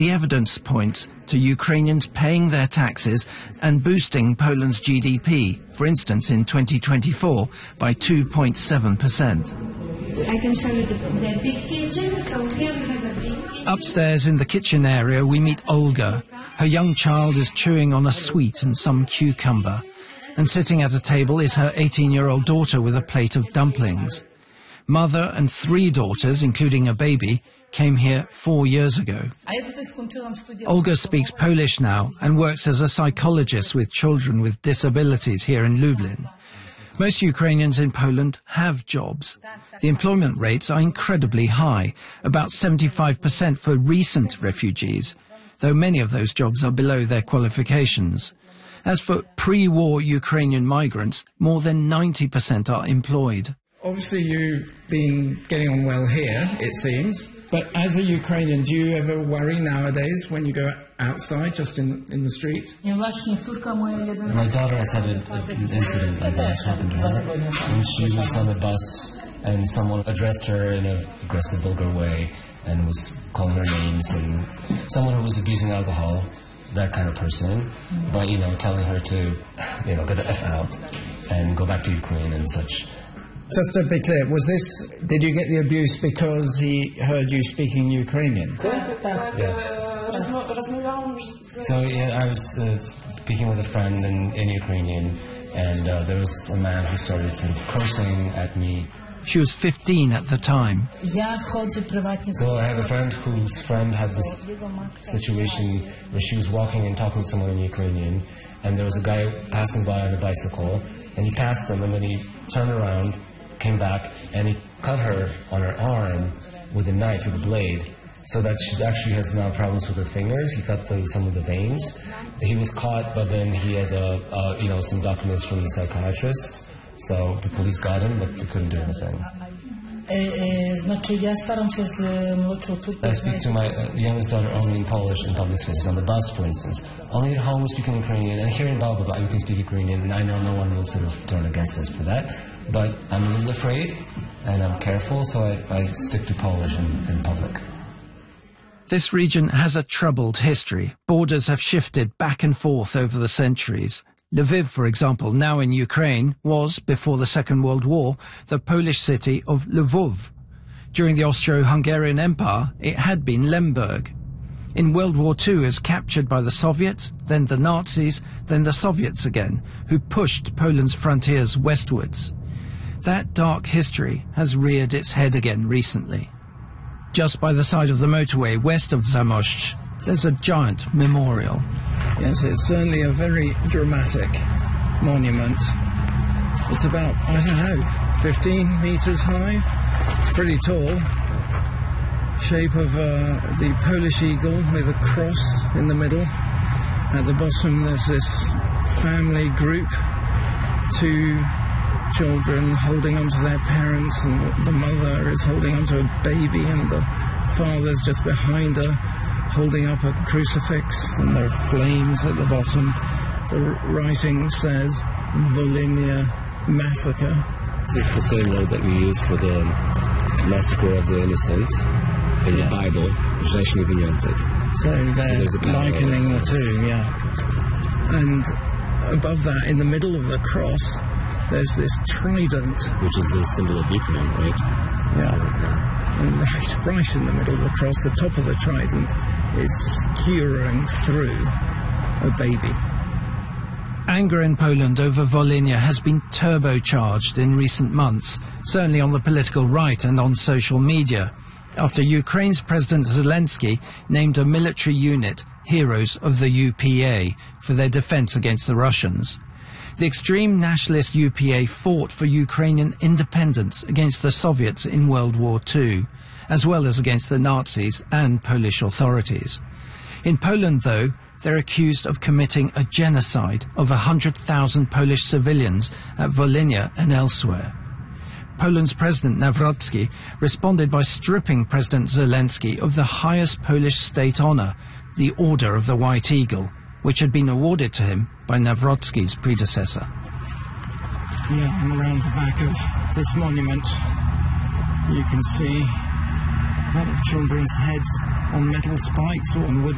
The evidence points to Ukrainians paying their taxes and boosting Poland's GDP, for instance in 2024, by 2.7%. I can show you the big kitchen. So here we have a big kitchen. Upstairs in the kitchen area we meet Olga. Her young child is chewing on a sweet and some cucumber. And sitting at a table is her 18-year-old daughter with a plate of dumplings. Mother and 3 daughters, including a baby, came here 4 years ago. Olga speaks Polish now and works as a psychologist with children with disabilities here in Lublin. Most Ukrainians in Poland have jobs. The employment rates are incredibly high, about 75% for recent refugees, though many of those jobs are below their qualifications. As for pre-war Ukrainian migrants, more than 90% are employed. Obviously you've been getting on well here, it seems. But as a Ukrainian, do you ever worry nowadays when you go outside, just in the street? My daughter has had an incident like that happen to her. When she was on the bus and someone addressed her in an aggressive, vulgar way and was calling her names, and someone who was abusing alcohol, that kind of person, but, telling her to, get the F out and go back to Ukraine and such. Just to be clear, did you get the abuse because he heard you speaking Ukrainian? Yeah. So, I was speaking with a friend in Ukrainian, and there was a man who started sort of cursing at me. She was 15 at the time. So I have a friend whose friend had this situation where she was walking and talking to someone in Ukrainian, and there was a guy passing by on a bicycle, and he passed them, and then he turned around, came back, and he cut her on her arm with a knife, with a blade, so that she actually has now problems with her fingers. He cut some of the veins. He was caught, but then he had some documents from the psychiatrist, so the police got him, but they couldn't do anything. I speak to my youngest daughter only in Polish in public spaces, on the bus, for instance. Only at home we speak in Ukrainian, and here in Bałtyk you can speak Ukrainian, and I know no one will sort of turn against us for that. But I'm a little afraid, and I'm careful, so I stick to Polish in public. This region has a troubled history. Borders have shifted back and forth over the centuries. Lviv, for example, now in Ukraine, was, before the Second World War, the Polish city of Lvov. During the Austro-Hungarian Empire, it had been Lemberg. In World War II, it was captured by the Soviets, then the Nazis, then the Soviets again, who pushed Poland's frontiers westwards. That dark history has reared its head again recently. Just by the side of the motorway west of Zamość, there's a giant memorial. Yes, it's certainly a very dramatic monument. It's about, 15 meters high. It's pretty tall. Shape of the Polish eagle with a cross in the middle. At the bottom there's this family group, 2 children holding onto their parents, and the mother is holding onto a baby, and the father's just behind her holding up a crucifix, and there are flames at the bottom. The writing says Volhynia Massacre. It's the same word that we use for the massacre of the innocent in the Bible, Rzeź Niewiniętych. So they're likening the two, And above that, in the middle of the cross, there's this trident. Which is the symbol of Ukraine, right? Yeah. And right in the middle of the cross, the top of the trident is skewering through a baby. Anger in Poland over Volhynia has been turbocharged in recent months, certainly on the political right and on social media, after Ukraine's President Zelensky named a military unit Heroes of the UPA for their defense against the Russians. The extreme nationalist UPA fought for Ukrainian independence against the Soviets in World War II, as well as against the Nazis and Polish authorities. In Poland, though, they're accused of committing a genocide of 100,000 Polish civilians at Volhynia and elsewhere. Poland's President Nawrocki responded by stripping President Zelensky of the highest Polish state honour, the Order of the White Eagle, which had been awarded to him by Nawrocki's predecessor. Yeah, and around the back of this monument you can see a lot of children's heads on metal spikes or on wooden